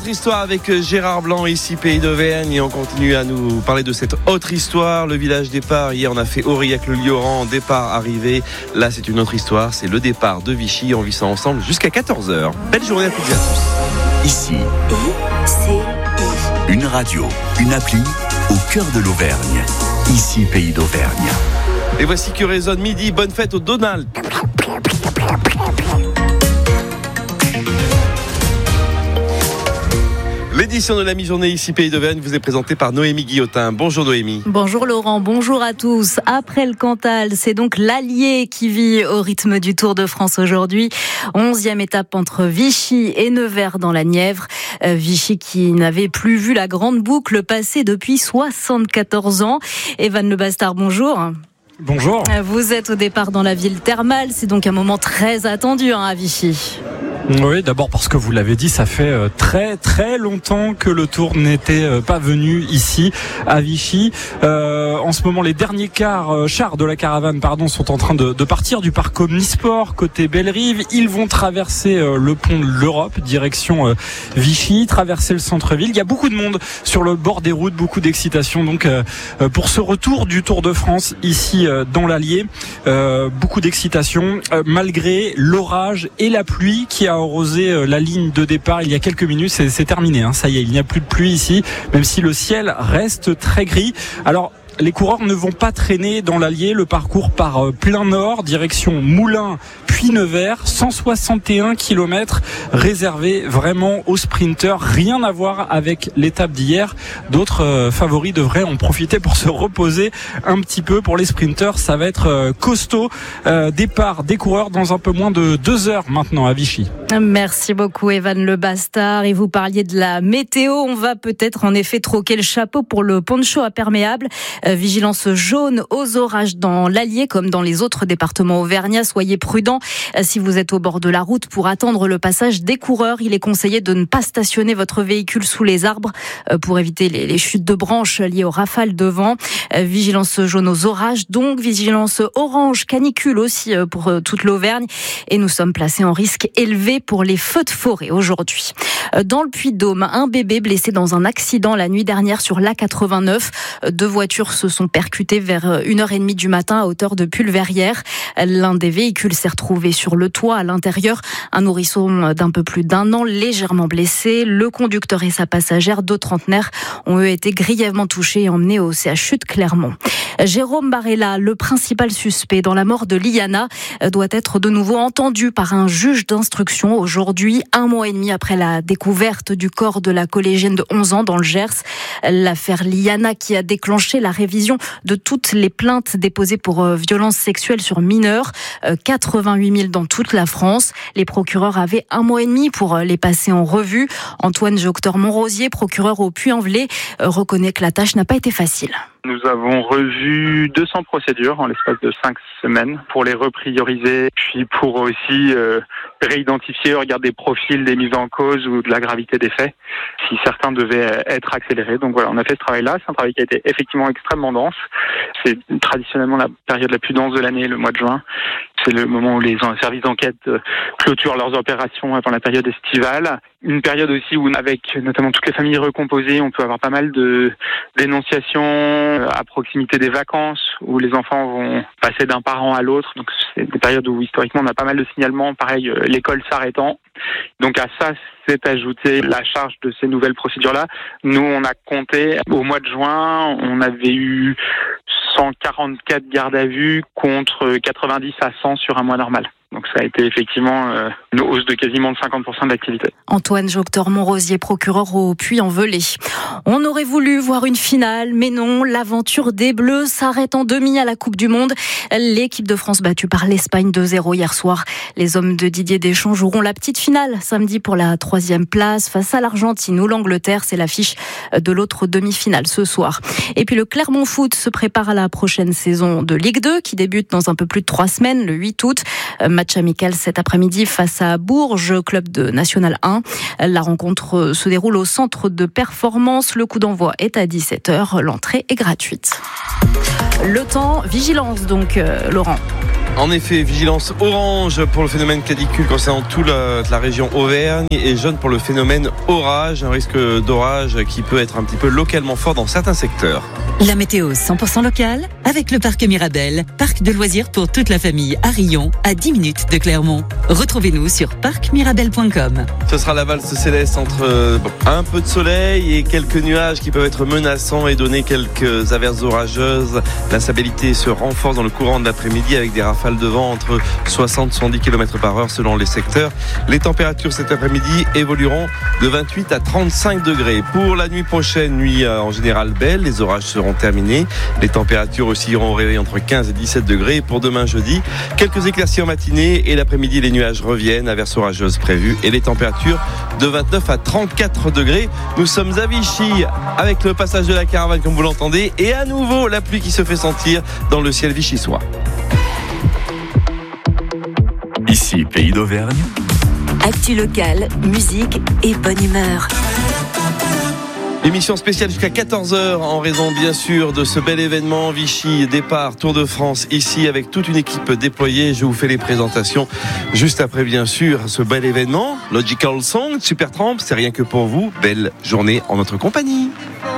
autre histoire avec Gérard Blanc, ici Pays d'Auvergne, et on continue à nous parler de cette autre histoire. Le village départ, hier on a fait Aurillac-le-Lioran, départ, arrivée. Là c'est une autre histoire, c'est le départ de Vichy. On vit ça ensemble jusqu'à 14h. Belle journée à toutes et à tous. Ici, une radio, une appli au cœur de l'Auvergne. Ici Pays d'Auvergne. Et voici que résonne midi. Bonne fête au Donald. L'édition de la mi-journée ici Pays d'Auvergne vous est présentée par Noémie Guillotin. Bonjour Noémie. Bonjour Laurent, bonjour à tous. Après le Cantal, c'est donc l'Allier qui vit au rythme du Tour de France aujourd'hui. 11e étape entre Vichy et Nevers dans la Nièvre. Vichy qui n'avait plus vu la grande boucle passer depuis 74 ans. Evan Le Bastard, bonjour. Bonjour. Vous êtes au départ dans la ville thermale. C'est donc un moment très attendu à Vichy. Oui, d'abord parce que vous l'avez dit, ça fait très très longtemps que le Tour n'était pas venu ici à Vichy. En ce moment, les derniers chars de la caravane sont en train de partir du parc Omnisport côté Bellerive. Ils vont traverser le pont de l'Europe, direction Vichy, traverser le centre-ville. Il y a beaucoup de monde sur le bord des routes, beaucoup d'excitation. Donc pour ce retour du Tour de France ici dans l'Allier, beaucoup d'excitation malgré l'orage et la pluie qui a arrosé la ligne de départ il y a quelques minutes. C'est terminé, ça y est, il n'y a plus de pluie ici, même si le ciel reste très gris. Alors les coureurs ne vont pas traîner dans l'Allier. Le parcours part plein nord, direction Moulins, puis Nevers. 161 km réservés vraiment aux sprinteurs. Rien à voir avec l'étape d'hier. D'autres favoris devraient en profiter pour se reposer un petit peu. Pour les sprinteurs, ça va être costaud. Départ des coureurs dans un peu moins de 2 heures maintenant à Vichy. Merci beaucoup Evan Le Bastard. Et vous parliez de la météo. On va peut-être en effet troquer le chapeau pour le poncho imperméable. Vigilance jaune aux orages dans l'Allier comme dans les autres départements auvergnats. Soyez prudents si vous êtes au bord de la route pour attendre le passage des coureurs. Il est conseillé de ne pas stationner votre véhicule sous les arbres pour éviter les chutes de branches liées aux rafales de vent. Vigilance jaune aux orages, donc vigilance orange canicule aussi pour toute l'Auvergne. Et nous sommes placés en risque élevé pour les feux de forêt aujourd'hui. Dans le Puy-de-Dôme, un bébé blessé dans un accident la nuit dernière sur l'A89. 2 voitures se sont percutées vers 1h30 du matin à hauteur de Pulverrière. L'un des véhicules s'est retrouvé sur le toit. À l'intérieur, un nourrisson d'un peu plus d'1 an légèrement blessé. Le conducteur et sa passagère, 2 trentenaires, ont eux été grièvement touchés et emmenés au CHU de Clermont. Jérôme Barella, le principal suspect dans la mort de Liana, doit être de nouveau entendu par un juge d'instruction aujourd'hui, 1 mois et demi après la découverte du corps de la collégienne de 11 ans dans le Gers. L'affaire Liana qui a déclenché la révision de toutes les plaintes déposées pour violences sexuelles sur mineurs, 88 000 dans toute la France. Les procureurs avaient 1 mois et demi pour les passer en revue. Antoine Joctor-Monrosier, procureur au Puy-en-Velay, reconnaît que la tâche n'a pas été facile. Nous avons revu 200 procédures en l'espace de 5 semaines pour les reprioriser, puis pour aussi réidentifier, regarder des profils des mises en cause ou de la gravité des faits, si certains devaient être accélérés. Donc voilà, on a fait ce travail-là. C'est un travail qui a été effectivement extrêmement dense. C'est traditionnellement la période la plus dense de l'année, le mois de juin. C'est le moment où les services d'enquête clôturent leurs opérations avant la période estivale. Une période aussi où, avec notamment toutes les familles recomposées, on peut avoir pas mal de dénonciations à proximité des vacances, où les enfants vont passer d'un parent à l'autre. Donc c'est des périodes où historiquement on a pas mal de signalements, pareil, l'école s'arrêtant. Donc à ça s'est ajoutée la charge de ces nouvelles procédures-là. Nous, on a compté, au mois de juin, on avait eu 144 gardes à vue contre 90 à 100 sur un mois normal. Donc ça a été effectivement une hausse de quasiment de 50% de l'activité. Antoine Joctor-Monrosier, procureur au Puy-en-Velay. On aurait voulu voir une finale, mais non, l'aventure des Bleus s'arrête en demi à la Coupe du Monde. L'équipe de France battue par l'Espagne 2-0 hier soir. Les hommes de Didier Deschamps joueront la petite finale samedi pour la 3e place face à l'Argentine ou l'Angleterre. C'est l'affiche de l'autre demi-finale ce soir. Et puis le Clermont Foot se prépare à la prochaine saison de Ligue 2 qui débute dans un peu plus de 3 semaines, le 8 août. Match amical cet après-midi face à Bourges, club de National 1. La rencontre se déroule au centre de performance. Le coup d'envoi est à 17h. L'entrée est gratuite. Le temps, vigilance donc, Laurent. En effet, vigilance orange pour le phénomène canicule concernant toute la région Auvergne et jaune pour le phénomène orage, un risque d'orage qui peut être un petit peu localement fort dans certains secteurs. La météo 100% locale avec le parc Mirabel, parc de loisirs pour toute la famille à Rion, à 10 minutes de Clermont. Retrouvez-nous sur parcmirabel.com. Ce sera la valse céleste entre un peu de soleil et quelques nuages qui peuvent être menaçants et donner quelques averses orageuses. La stabilité se renforce dans le courant de l'après-midi avec des rafales de vent entre 60 et 110 km/h selon les secteurs. Les températures cet après-midi évolueront de 28 à 35 degrés. Pour la nuit prochaine, nuit en général belle, les orages seront terminés. Les températures oscilleront au réveil entre 15 et 17 degrés. Pour demain jeudi, quelques éclaircies en matinée et l'après-midi, les nuages reviennent, averses orageuses prévues et les températures de 29 à 34 degrés. Nous sommes à Vichy avec le passage de la caravane comme vous l'entendez et à nouveau la pluie qui se fait sentir dans le ciel vichysois. Ici, Pays d'Auvergne. Actu locale, musique et bonne humeur. Émission spéciale jusqu'à 14h en raison bien sûr de ce bel événement Vichy départ Tour de France ici avec toute une équipe déployée. Je vous fais les présentations juste après bien sûr ce bel événement. Logical Song, Supertramp, c'est rien que pour vous. Belle journée en notre compagnie.